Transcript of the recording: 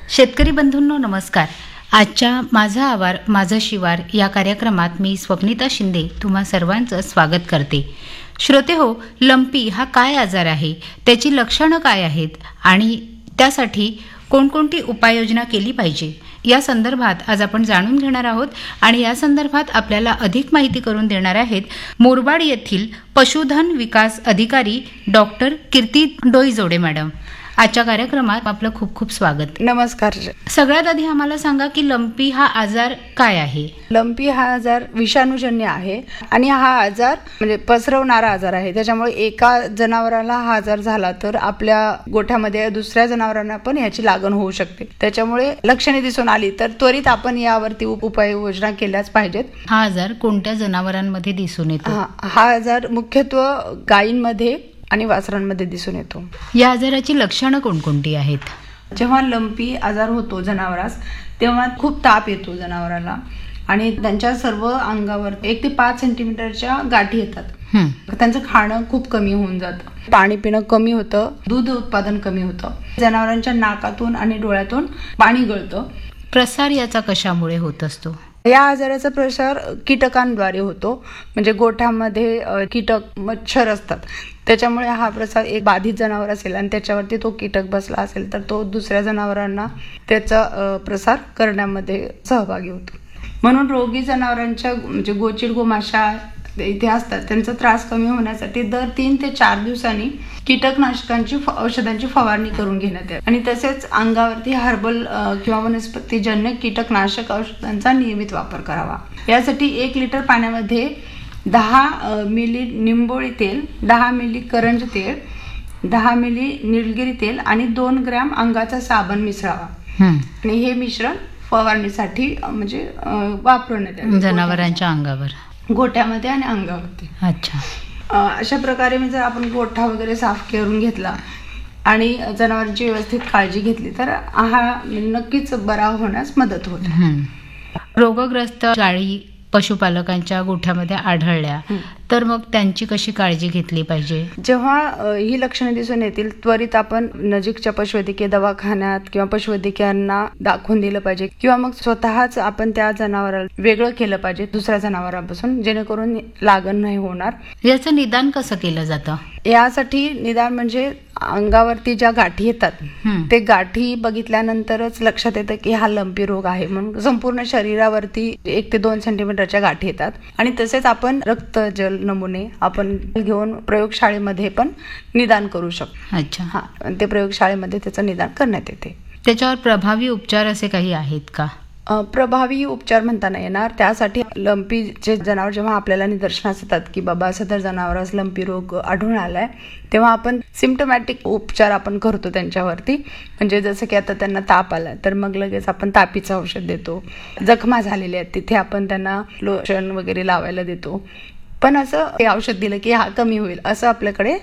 शेतकरी बंधूंनो नमस्कार. आजच्या माझा आवार माझं शिवार या कार्यक्रमात मी स्वप्निता शिंदे तुम्हा सर्वांचं स्वागत करते. श्रोते हो, लंपी हा काय आजार आहे, त्याची लक्षणं काय आहेत आणि त्यासाठी कोणकोणती उपाययोजना केली पाहिजे या संदर्भात आज आपण जाणून घेणार आहोत. आणि या संदर्भात आपल्याला अधिक माहिती करून देणार आहेत मुरबाड येथील पशुधन विकास अधिकारी डॉक्टर कीर्ती डोईजोडे मॅडम. आजच्या कार्यक्रमात आपलं खूप खूप स्वागत. नमस्कार. सगळ्यात आधी आम्हाला सांगा की लंपी हा आजार काय आहे. लंपी हा आजार विषाणूजन्य आहे आणि हा आजार म्हणजे पसरवणारा आजार आहे. त्याच्यामुळे एका जनावराला हा आजार झाला तर आपल्या गोठ्यामध्ये दुसऱ्या जनावरांना पण याची लागण होऊ शकते. त्याच्यामुळे लक्षणे दिसून आली तर त्वरित आपण यावरती उपाययोजना केल्याच पाहिजेत. हा आजार कोणत्या जनावरांमध्ये दिसून येतो. हा आजार मुख्यत्वे गायींमध्ये आणि वासरांमध्ये दिसून येतो. या आजाराची लक्षणं कोणकोणती आहेत. जेव्हा लंपी आजार होतो जनावरास तेव्हा खूप ताप येतो जनावराला आणि त्यांच्या सर्व अंगावर 1 ते 5 सेंटीमीटरच्या गाठी येतात. त्यांचं खाणं खूप कमी होऊन जातं, पाणी पिणं कमी होतं, दूध उत्पादन कमी होतं, जनावरांच्या नाकातून आणि डोळ्यातून पाणी गळतं. प्रसार याचा कशामुळे होत असतो. या आजाराचा प्रसार कीटकांद्वारे होतो. म्हणजे गोठ्यामध्ये कीटक मच्छर असतात, त्याच्यामुळे हा प्रसार एक बाधित जनावर असेल आणि त्याच्यावरती तो कीटक बसला असेल तर तो दुसऱ्या जनावरांना त्याचा प्रसार करण्यामध्ये सहभागी होतो. म्हणून रोगी जनावरांच्या म्हणजे गोचिड गोमाशा इथे असतात त्यांचा त्रास कमी होण्यासाठी दर 3 ते 4 दिवसांनी कीटकनाशकांची औषधांची फवारणी करून घेण्यात येते. आणि तसेच अंगावरती हर्बल किंवा वनस्पतीजन्य कीटकनाशक औषधांचा नियमित वापर करावा. यासाठी 1 लिटर पाण्यामध्ये 10 मिली निंबोळी तेल, 10 मिली करंज तेल, 10 मिली निलगिरी तेल आणि 2 ग्रॅम अंगाचा साबण मिसळावा. आणि हे मिश्रण फवारणीसाठी म्हणजे वापरण्यात यावे जनावरांच्या अंगावर, गोठ्यामध्ये आणि अंगावरती. अच्छा. अशा प्रकारे जर आपण गोठा वगैरे साफ करून घेतला आणि जनावरांची व्यवस्थित काळजी घेतली तर हा नक्कीच बरा होण्यास मदत होते. रोगग्रस्त गायी पशुपालकांच्या गोठ्यामध्ये आढळल्या तर मग त्यांची कशी काळजी घेतली पाहिजे. जेव्हा ही लक्षणे दिसून येतील त्वरित आपण नजीकच्या पशुवैद्यकीय दवाखान्यात किंवा पशुवैद्यकीयांना दाखवून दिलं पाहिजे किंवा मग स्वतःच आपण त्या जनावराला वेगळं केलं पाहिजे दुसऱ्या जनावरांपासून, जेणेकरून लागण नाही होणार. याचं निदान कसं केलं जातं. यासाठी निदान म्हणजे अंगावरती ज्या गाठी येतात ते गाठी बघितल्यानंतरच लक्षात येतं की हा लंपी रोग आहे. म्हणून संपूर्ण शरीरावरती 1 ते 2 सेंटीमीटरच्या गाठी येतात आणि तसेच आपण रक्त जल नमुने आपण घेऊन प्रयोगशाळेमध्ये पण निदान करू शकतो. अच्छा. ते प्रयोगशाळेमध्ये त्याचं निदान करण्यात येते. त्याच्यावर प्रभावी उपचार असे काही आहेत का. प्रभावी उपचार म्हणता नाही येणार. त्यासाठी लंपीचे जनावर जेव्हा आपल्याला निदर्शनास येतात की बाबा असं तर जनावरास लंपी रोग आढळून आलाय, तेव्हा आपण सिम्पटमॅटिक उपचार आपण करतो त्यांच्यावरती. म्हणजे जसं की आता त्यांना ताप आला तर मग लगेच आपण तापीचं औषध देतो. जखमा झालेल्या आहेत तिथे आपण त्यांना लोशन वगैरे लावायला देतो. पण असं हे औषध दिलं की हा कमी होईल असं आपल्याकडे